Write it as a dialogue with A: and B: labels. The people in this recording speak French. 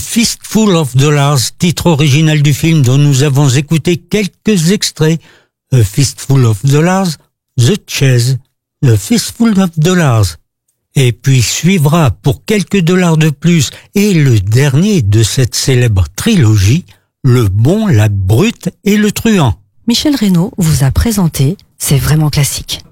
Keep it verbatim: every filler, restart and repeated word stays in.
A: Fistful of Dollars, titre original du film dont nous avons écouté quelques extraits. A Fistful of Dollars, The Chase, A Fistful of Dollars. Et puis suivra pour quelques dollars de plus et le dernier de cette célèbre trilogie, Le Bon, la Brute et le Truand.
B: Michel Reynaud vous a présenté C'est vraiment classique.